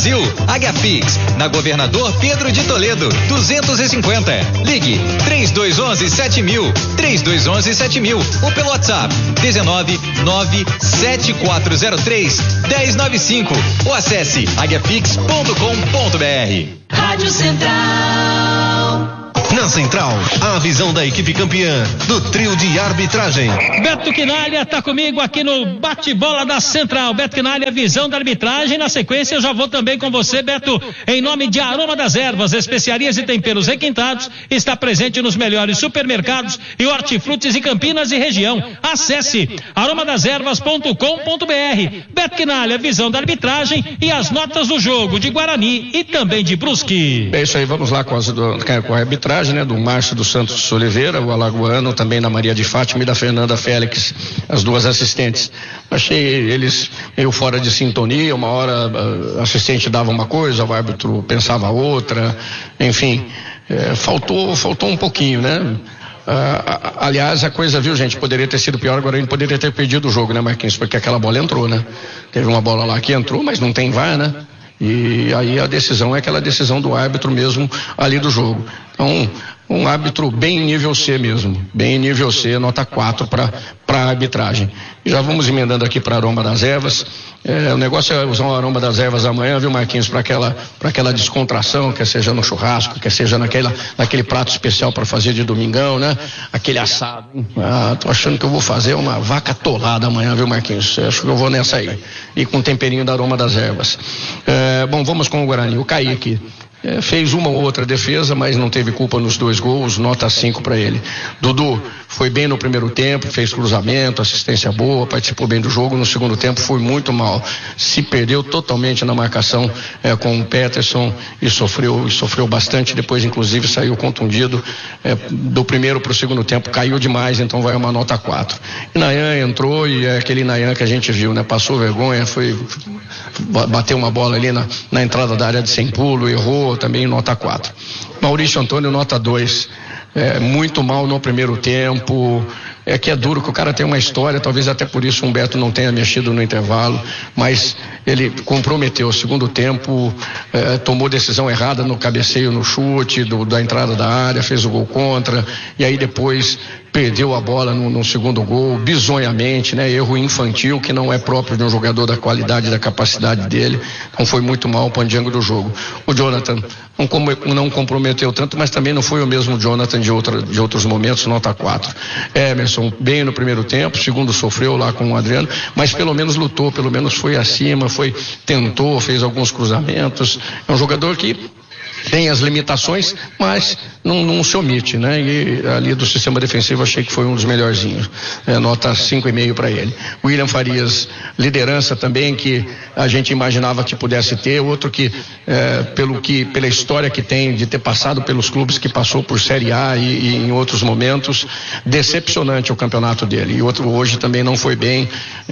Brasil. Agafix, na Governador Pedro de Toledo, 250. Ligue 3211-7000, 3211-7000 ou pelo WhatsApp 1997403-1095 ou acesse agafix.com.br. Rádio Central. Na Central, a visão da equipe campeã do trio de arbitragem. Beto Quinalha tá comigo aqui no bate-bola da Central. Beto Quinalha, visão da arbitragem. Na sequência eu já vou também com você, Beto, em nome de Aroma das Ervas, especiarias e temperos requintados. Está presente nos melhores supermercados e hortifrutis de Campinas e região. Acesse aromadeservas.com.br. Beto Quinalha, visão da arbitragem e as notas do jogo de Guarani e também de Brusque. É isso aí, vamos lá com a arbitragem, né, do Márcio dos Santos Oliveira, o alagoano, também da Maria de Fátima e da Fernanda Félix, as duas assistentes. Achei eles meio fora de sintonia, uma hora a assistente dava uma coisa, o árbitro pensava outra, enfim, faltou um pouquinho, né? Aliás, a coisa, viu, gente, poderia ter sido pior, agora a gente poderia ter perdido o jogo, né, Marquinhos, porque aquela bola entrou, né? Teve uma bola lá que entrou, mas não tem VAR, né? E aí a decisão é aquela decisão do árbitro mesmo ali do jogo. Então, um árbitro bem nível C mesmo, bem nível C, nota 4 para a arbitragem. E já vamos emendando aqui para Aroma das Ervas. O negócio é usar o Aroma das Ervas amanhã, viu, Marquinhos, para aquela descontração, quer seja no churrasco, quer seja naquele prato especial para fazer de domingão, né? Aquele assado. Tô achando que eu vou fazer uma vaca atolada amanhã, viu, Marquinhos? Acho que eu vou nessa aí. E com temperinho da Aroma das Ervas. Bom, vamos com o Guarani. O Kaique fez uma ou outra defesa, mas não teve culpa nos dois gols, nota 5 para ele. Dudu foi bem no primeiro tempo, fez cruzamento, assistência boa, participou bem do jogo. No segundo tempo foi muito mal, se perdeu totalmente na marcação com o Peterson e sofreu bastante. Depois, inclusive, saiu contundido. Do primeiro para o segundo tempo caiu demais, então vai uma nota 4. E Nayan entrou, e é aquele Nayan que a gente viu, né? Passou vergonha, bateu uma bola ali na entrada da área de sem pulo, errou, também nota 4. Maurício Antônio, nota 2. Muito mal no primeiro tempo. Que é duro, que o cara tem uma história, talvez até por isso o Humberto não tenha mexido no intervalo, mas ele comprometeu o segundo tempo, tomou decisão errada no cabeceio, no chute da entrada da área, fez o gol contra, e aí depois perdeu a bola no segundo gol, bizonhamente, né? Erro infantil, que não é próprio de um jogador da qualidade e da capacidade dele. Então foi muito mal o pandiango do jogo. O Jonathan não comprometeu tanto, mas também não foi o mesmo Jonathan de outros momentos, nota 4. Emerson bem no primeiro tempo, segundo sofreu lá com o Adriano, mas pelo menos lutou, pelo menos foi acima, tentou, fez alguns cruzamentos. É um jogador que tem as limitações, mas não se omite, né? E ali do sistema defensivo achei que foi um dos melhorzinhos. Nota 5,5 para ele. William Farias, liderança também, que a gente imaginava que pudesse ter. Outro que, pela história que tem de ter passado pelos clubes que passou por Série A e em outros momentos, decepcionante o campeonato dele. E outro hoje também não foi bem.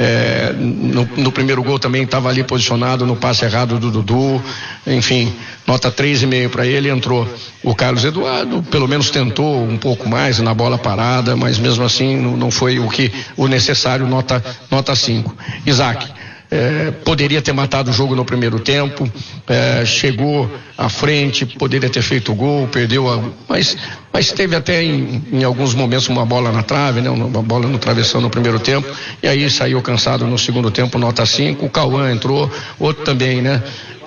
No primeiro gol também estava ali posicionado no passe errado do Dudu. Enfim, nota 3,5 para ele. Entrou o Carlos Eduardo, pelo menos tentou um pouco mais na bola parada, mas mesmo assim não foi o necessário, nota 5. Isaac, poderia ter matado o jogo no primeiro tempo, chegou à frente, poderia ter feito o gol, perdeu mas teve até em alguns momentos uma bola na trave, né? Uma bola no travessão no primeiro tempo, e aí saiu cansado no segundo tempo, nota 5. O Cauã entrou, outro também, né?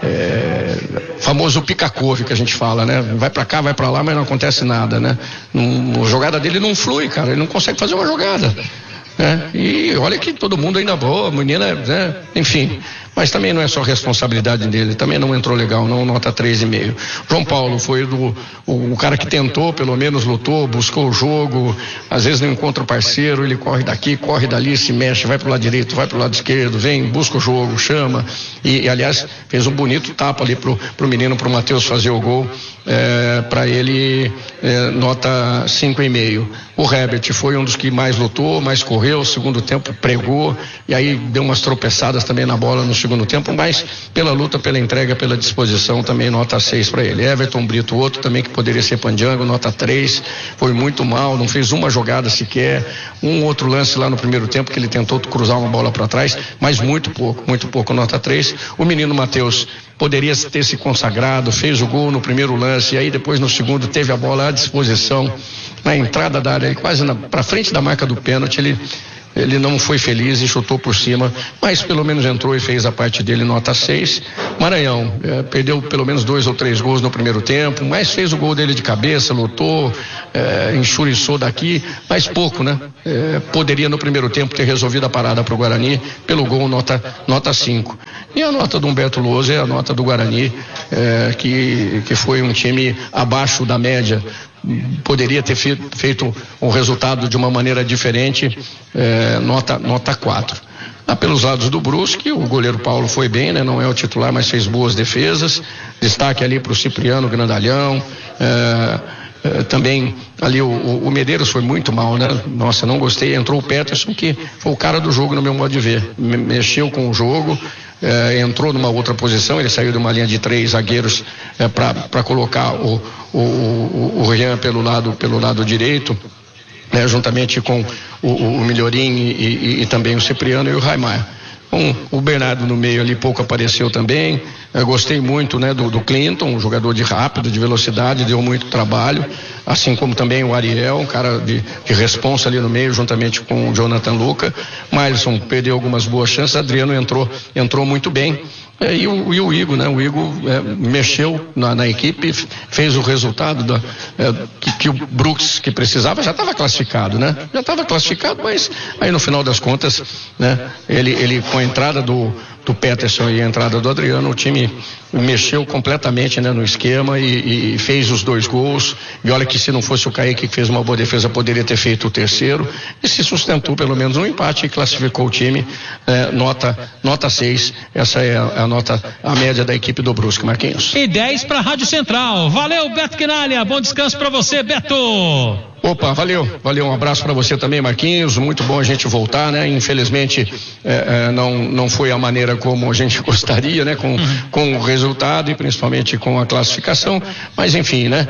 Famoso pica-couve que a gente fala, né? Vai pra cá, vai pra lá, mas não acontece nada, né? A jogada dele não flui, cara, ele não consegue fazer uma jogada, né? E olha que todo mundo ainda boa, menina, né? Enfim, mas também não é só responsabilidade dele, também não entrou legal, não, nota 3,5. João Paulo foi o cara que tentou, pelo menos lutou, buscou o jogo, às vezes não encontra o parceiro, ele corre daqui, corre dali, se mexe, vai pro lado direito, vai pro lado esquerdo, vem, busca o jogo, chama, e aliás, fez um bonito tapa ali pro menino, pro Matheus fazer o gol, para ele, nota 5,5. O Herbert foi um dos que mais lutou, mais correu, segundo tempo pregou, e aí deu umas tropeçadas também na bola no segundo tempo, mas pela luta, pela entrega, pela disposição, também nota 6 para ele. Everton Brito, outro também que poderia ser pandiango, nota 3, foi muito mal, não fez uma jogada sequer, um outro lance lá no primeiro tempo que ele tentou cruzar uma bola para trás, mas muito pouco, nota 3. O menino Matheus poderia ter se consagrado, fez o gol no primeiro lance, e aí depois no segundo teve a bola à disposição, na entrada da área, quase para frente da marca do pênalti, ele não foi feliz e chutou por cima, mas pelo menos entrou e fez a parte dele, nota 6. Maranhão perdeu pelo menos 2 ou 3 gols no primeiro tempo, mas fez o gol dele de cabeça, lutou, enxuriçou daqui, mas pouco, né? Poderia no primeiro tempo ter resolvido a parada para o Guarani, pelo gol, nota 5. E a nota do Humberto Louso é a nota do Guarani, que foi um time abaixo da média. Poderia ter feito um resultado de uma maneira diferente, nota 4. Pelos lados do Brusque, o goleiro Paulo foi bem, né? Não é o titular, mas fez boas defesas. Destaque ali para o Cipriano Grandalhão. Também ali o Medeiros foi muito mal, né? Nossa, não gostei. Entrou o Peterson, que foi o cara do jogo no meu modo de ver. Mexeu com o jogo. Entrou numa outra posição, ele saiu de uma linha de 3 zagueiros para colocar o Rian pelo lado direito, juntamente com o Melhorim e também o Cipriano e o Raimar. O Bernardo no meio ali pouco apareceu também. Gostei muito, né, do Clinton, um jogador de rápido, de velocidade, deu muito trabalho, assim como também o Ariel, um cara de responsa ali no meio, juntamente com o Jonathan Luca. Mailson perdeu algumas boas chances, Adriano entrou muito bem. E o Igor, né? O Igor mexeu na equipe, fez o resultado que o Brooks, que precisava, já estava classificado, né? Já estava classificado, mas aí no final das contas, né? Ele com a entrada do Peterson e a entrada do Adriano, o time mexeu completamente, né, no esquema e fez os 2 gols. E olha que se não fosse o Kaique que fez uma boa defesa, poderia ter feito o terceiro, e se sustentou pelo menos um empate e classificou o time, nota 6. Essa é a média da equipe do Brusque, Marquinhos. E 10 para a Rádio Central. Valeu, Beto Quinalha, bom descanso para você, Beto. Opa, valeu, um abraço para você também, Marquinhos, muito bom a gente voltar, né? Infelizmente não foi a maneira como a gente gostaria, né? Com o resultado e principalmente com a classificação, mas enfim, né?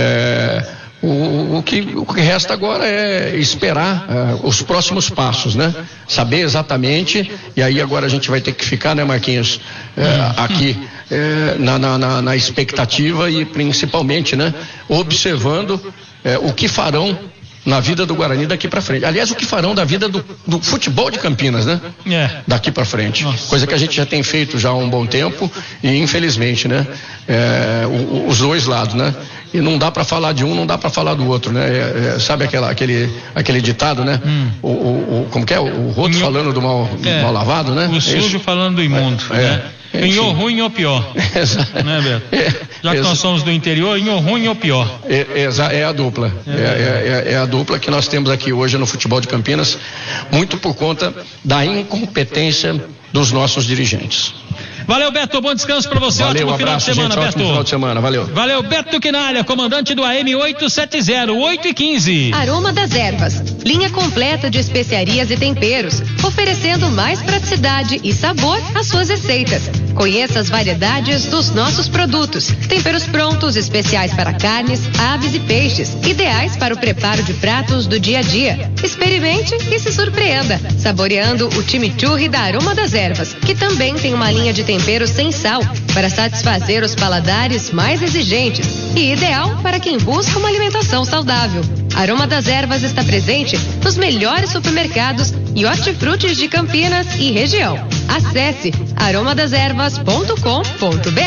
O que resta agora é esperar os próximos passos, né? Saber exatamente, e aí agora a gente vai ter que ficar, né, Marquinhos, aqui na expectativa e principalmente, né, observando o que farão na vida do Guarani daqui para frente. Aliás, o que farão da vida do futebol de Campinas, né? Daqui para frente. Nossa. Coisa que a gente já tem feito já há um bom tempo e infelizmente, né? Os dois lados, né? E não dá para falar de um, não dá para falar do outro, né? Sabe aquele ditado, né? Como que é? O roto falando do mal lavado, né? O sujo falando do imundo, né? Em ou ruim ou pior. Né, Beto? Já que nós somos do interior, em ou ruim ou pior. É a dupla. É a dupla que nós temos aqui hoje no futebol de Campinas, muito por conta da incompetência dos nossos dirigentes. Valeu, Beto, bom descanso pra você. Valeu, ótimo final de semana, gente, Beto. Ótimo final de semana, valeu. Valeu, Beto Quinalha, comandante do AM 870, 8h15. Aroma das Ervas, linha completa de especiarias e temperos, oferecendo mais praticidade e sabor às suas receitas. Conheça as variedades dos nossos produtos. Temperos prontos, especiais para carnes, aves e peixes, ideais para o preparo de pratos do dia a dia. Experimente e se surpreenda, saboreando o chimichurri da Aroma das Ervas, que também tem uma linha de temperos sem sal, para satisfazer os paladares mais exigentes e ideal para quem busca uma alimentação saudável. Aroma das Ervas está presente nos melhores supermercados e hortifrutis de Campinas e região. Acesse aromadeservas.com.br.